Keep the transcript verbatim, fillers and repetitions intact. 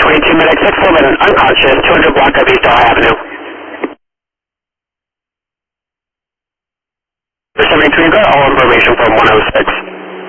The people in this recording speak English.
twenty-two medic six eleven, unconscious, two hundred block of East Ohio Avenue. seventy-three, got all information from one oh six.